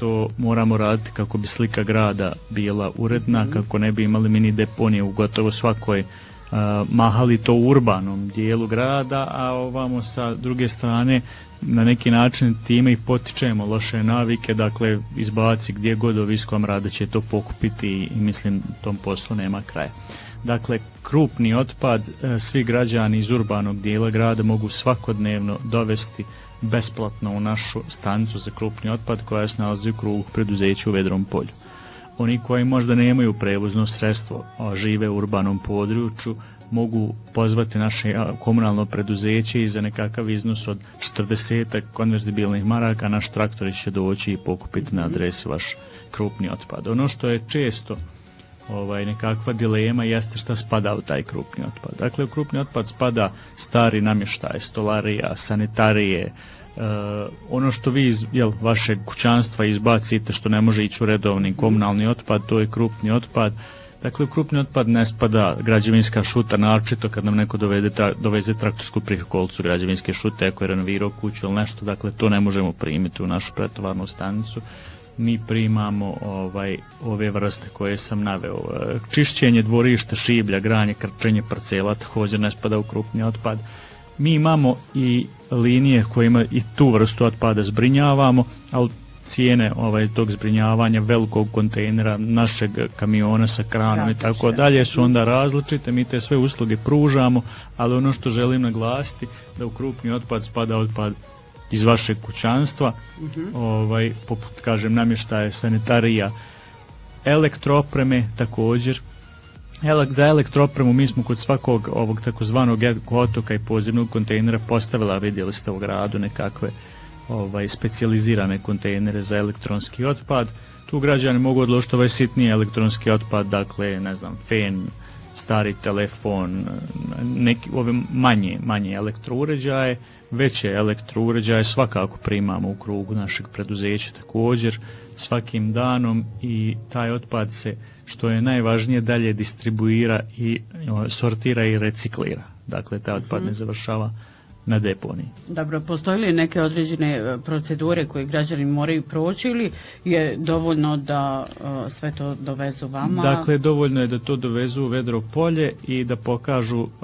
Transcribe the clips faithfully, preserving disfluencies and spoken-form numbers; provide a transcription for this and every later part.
što moramo raditi kako bi slika grada bila uredna, mm-hmm. kako ne bi imali mini deponije u gotovo svakoj uh, mahali, to u urbanom dijelu grada, a ovamo sa druge strane na neki način time i potičemo loše navike, dakle izbaci gdje god oviskom rada će to pokupiti i, i mislim tom poslu nema kraja. Dakle, krupni otpad svi građani iz urbanog dijela grada mogu svakodnevno dovesti besplatno u našu stanicu za krupni otpad koja se nalazi u krugu preduzeća u Vedrom Polju. Oni koji možda nemaju prevozno sredstvo, a žive u urbanom području, mogu pozvati naše komunalno preduzeće i za nekakav iznos od četrdeset konvertibilnih maraka naš traktor će doći i pokupiti na adresi vaš krupni otpad. Ono što je često ovaj, nekakva dilema jeste šta spada u taj krupni otpad. Dakle, u krupni otpad spada stari namještaj, stolarija, sanitarije, Uh, ono što vi iz jel, vašeg kućanstva izbacite što ne može ići u redovni komunalni otpad, to je krupni otpad. Dakle, u krupni otpad ne spada građevinska šuta, naročito kad nam neko dovede, tra, doveze traktorsku prikolicu građevinske šute, ako je renovirao kuću ili nešto, dakle to ne možemo primiti u našu pretovarnu stanicu. Mi primamo ovaj, ove vrste koje sam naveo. Čišćenje dvorišta, šiblja, granje, krčenje parcela, također ne spada u krupni otpad. Mi imamo i linije kojima i tu vrstu otpada zbrinjavamo, ali cijene ovaj, tog zbrinjavanja velikog kontejnera, našeg kamiona sa kranom i tako dalje su onda različite. Mi te sve usluge pružamo, ali ono što želim naglasiti da u krupni otpad spada otpad iz vašeg kućanstva, uh-huh. ovaj, poput, kažem, namještaje, sanitarija, elektroopreme također. Za elektroopremu mi smo kod svakog ovog takozvanog otoka i podzemnog kontejnera postavila, vidjeli ste u gradu, nekakve ovaj, specijalizirane kontejnere za elektronski otpad. Tu građani mogu odložiti ovaj sitniji elektronski otpad, dakle, ne znam, fen, stari telefon, neki, ove manje, manje elektrouređaje, veće elektrouređaje svakako primamo u krugu našeg preduzeća također svakim danom i taj otpad se, što je najvažnije, dalje distribuira i sortira i reciklira. Dakle, taj otpad mm-hmm. ne završava na deponiji. Dobro, postoje li neke određene procedure koje građani moraju proći ili je dovoljno da uh, sve to dovezu vama? Dakle, dovoljno je da to dovezu u Vedro Polje i da pokažu uh,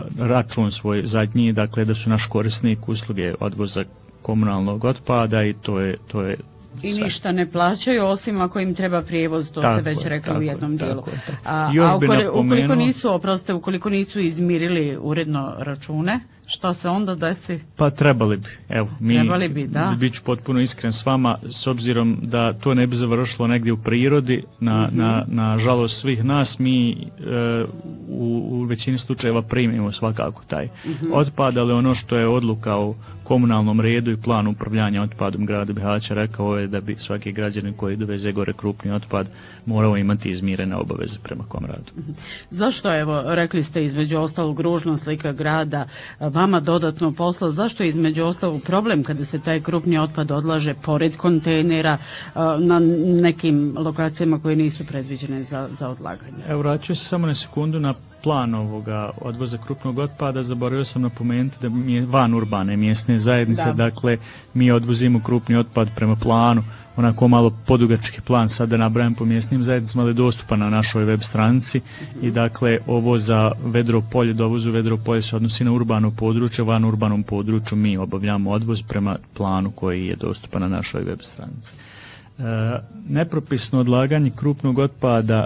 račun svoj zadnji, dakle da su naš korisnik usluge odvoza komunalnog otpada i to je, to je I sve. Ništa ne plaćaju osim ako im treba prijevoz, to tako ste već rekli u jednom tako dijelu. Je, tako. A, Još a bi ukoliko, napomenuo, ukoliko nisu, oproste, ukoliko nisu izmirili uredno račune, šta se onda desi? Pa trebali bi. Evo, mi, trebali bi, da. Bit ću potpuno iskren s vama, s obzirom da to ne bi završilo negdje u prirodi, na, mm-hmm. na, na žalost svih nas, mi e, u, u većini slučajeva primimo svakako taj mm-hmm. otpad, ali ono što je odluka u komunalnom redu i planu upravljanja otpadom grada Bihaća rekao je da bi svaki građanin koji doveze gore krupni otpad morao imati izmirene obaveze prema Komradu. Zašto, evo, rekli ste između ostalog ružna slika grada, vama dodatno posla, zašto je između ostalog problem kada se taj krupni otpad odlaže pored kontejnera na nekim lokacijama koje nisu predviđene za, za odlaganje? Evo, vraćaju se samo na sekundu na plan ovoga odvoza krupnog otpada. Zaboravio sam napomenuti da mi je van urbane mjesne zajednice, da. Dakle mi odvozimo krupni otpad prema planu, onako malo podugački plan, sad da nabrajam po mjesnim zajednicama, ali je dostupan na našoj web stranici mm-hmm. i dakle ovo za Vedro Polje, dovozu Vedro Polje se odnosi na urbano područje, van urbanom području mi obavljamo odvoz prema planu koji je dostupan na našoj web stranici. E, nepropisno odlaganje krupnog otpada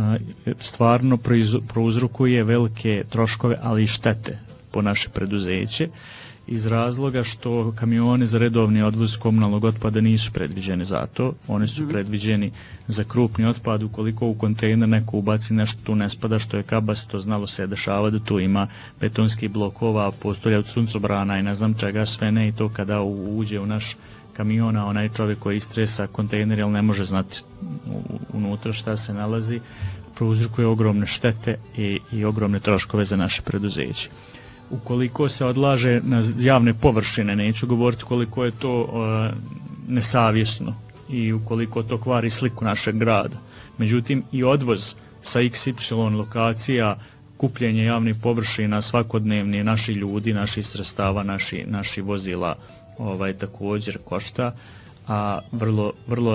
stvarno prouzrokuje velike troškove, ali i štete po naše preduzeće iz razloga što kamioni za redovni odvoz komunalnog otpada nisu predviđeni za to. Oni su predviđeni za krupni otpad. Ukoliko u kontejner neko ubaci nešto, tu ne spada, što je kabasto, znalo se dešava da tu ima betonskih blokova, postolja od suncobrana i ne znam čega sve ne, i to kada uđe u naš kamiona, onaj čovjek koji istresa kontejner, jer ne može znati unutra šta se nalazi, prouzrokuje ogromne štete i, i ogromne troškove za naše preduzeće. Ukoliko se odlaže na javne površine, neću govoriti koliko je to uh, nesavjesno i ukoliko to kvari sliku našeg grada. Međutim, i odvoz sa iks ipsilon lokacija, kupljenje javnih površina svakodnevni, naši ljudi, naši sredstava, naši, naši vozila ovaj također košta, a vrlo, vrlo